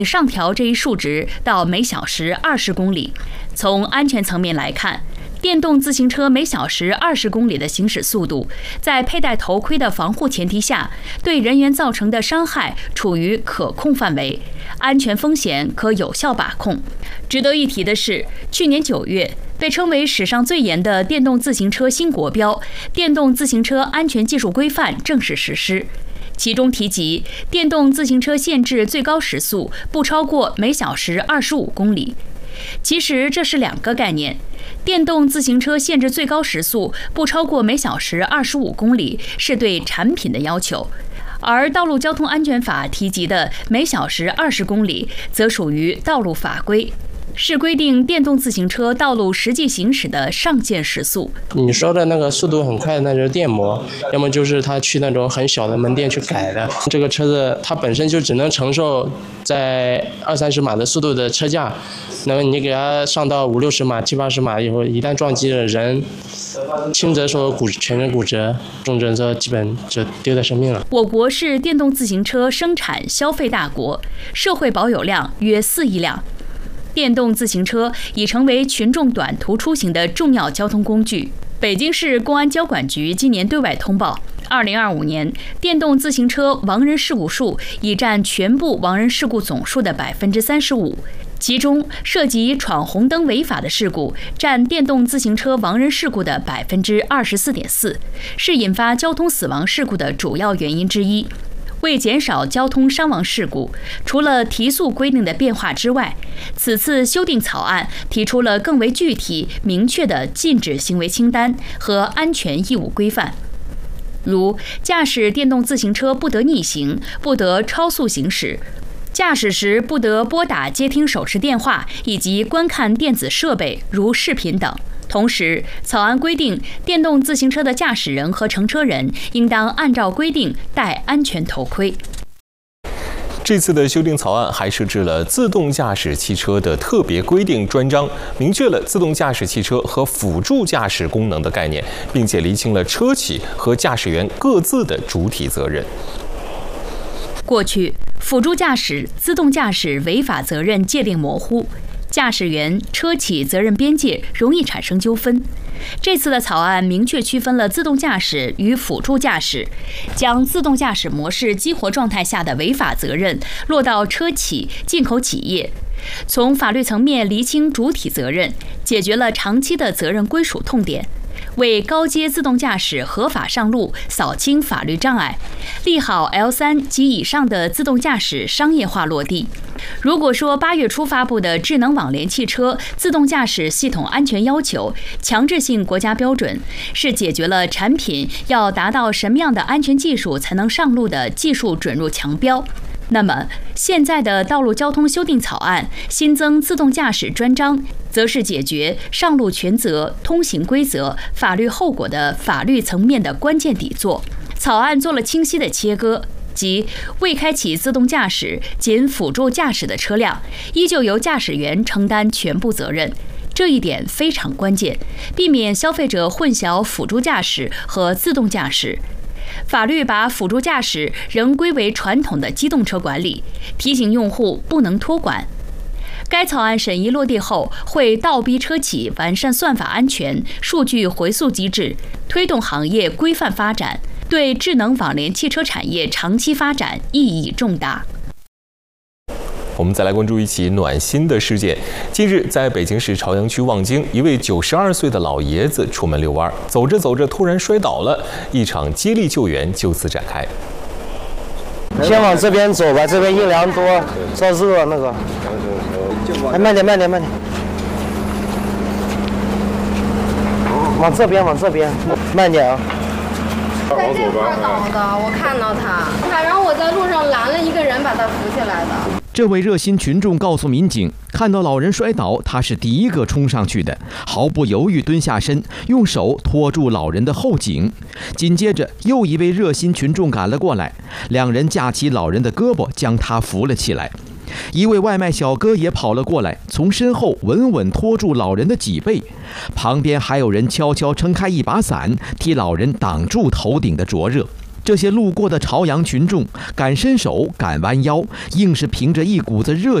上调这一数值到每小时20公里。从安全层面来看，电动自行车每小时20公里的行驶速度，在佩戴头盔的防护前提下，对人员造成的伤害处于可控范围，安全风险可有效把控。值得一提的是，去年9月，被称为史上最严的电动自行车新国标《电动自行车安全技术规范》正式实施。其中提及，电动自行车限制最高时速不超过每小时25公里。其实这是两个概念。电动自行车限制最高时速不超过每小时25公里是对产品的要求，而《道路交通安全法》提及的每小时20公里则属于道路法规，是规定电动自行车道路实际行驶的上限时速。 你说的那个速度很快的那就是电摩，要么就是他去那种很小的门店去改的。这个车子它本身就只能承受在20-30码的速度的车架，那么你给它上到50-60码、70-80码以后，一旦撞击了人，轻则说全身骨折，重则说基本就丢掉生命了。 我国是电动自行车生产消费大国，社会保有量约4亿辆。电动自行车已成为群众短途出行的重要交通工具。北京市公安交管局今年对外通报，2025年电动自行车亡人事故数已占全部亡人事故总数的35%，其中涉及闯红灯违法的事故占电动自行车亡人事故的24.4%，是引发交通死亡事故的主要原因之一。为减少交通伤亡事故，除了提速规定的变化之外，此次修订草案提出了更为具体、明确的禁止行为清单和安全义务规范，如驾驶电动自行车不得逆行，不得超速行驶，驾驶时不得拨打接听手持电话以及观看电子设备，如视频等。同时，草案规定，电动自行车的驾驶人和乘车人应当按照规定戴安全头盔。 这次的修订草案还设置了自动驾驶汽车的特别规定专章，明确了自动驾驶汽车和辅助驾驶功能的概念，并且厘清了车企和驾驶员各自的主体责任。 过去，辅助驾驶、自动驾驶违法责任界定模糊，驾驶员、车企责任边界容易产生纠纷。这次的草案明确区分了自动驾驶与辅助驾驶，将自动驾驶模式激活状态下的违法责任落到车企、进口企业，从法律层面厘清主体责任，解决了长期的责任归属痛点，为高阶自动驾驶合法上路扫清法律障碍，利好 L3及以上的自动驾驶商业化落地。如果说8月初发布的智能网联汽车自动驾驶系统安全要求强制性国家标准是解决了产品要达到什么样的安全技术才能上路的技术准入强标，那么现在的道路交通修订草案新增自动驾驶专章，则是解决上路权责、通行规则、法律后果的法律层面的关键底座。草案做了清晰的切割，即未开启自动驾驶、仅辅助驾驶的车辆，依旧由驾驶员承担全部责任。这一点非常关键，避免消费者混淆辅助驾驶和自动驾驶。法律把辅助驾驶仍归为传统的机动车管理，提醒用户不能托管。该草案审议落地后，会倒逼车企完善算法安全、数据回溯机制，推动行业规范发展，对智能网联汽车产业长期发展意义重大。 我们再来关注一起暖心的事件。近日，在北京市朝阳区望京，一位92岁的老爷子出门遛弯，走着走着突然摔倒了，一场接力救援就此展开。 先往这边走吧，这边阴凉多，燥热那个。哎，慢点，慢点，慢点。往这边，往这边，慢点啊。 在这块倒的，我看到他，然后我在路上拦了一个人，把他扶起来的。 这位热心群众告诉民警，看到老人摔倒，他是第一个冲上去的，毫不犹豫蹲下身，用手托住老人的后颈。紧接着，又一位热心群众赶了过来，两人架起老人的胳膊，将他扶了起来。一位外卖小哥也跑了过来，从身后稳稳拖住老人的脊背，旁边还有人悄悄撑开一把伞，替老人挡住头顶的灼热。这这些路过的朝阳群众敢伸手敢弯腰，硬是凭着一股子热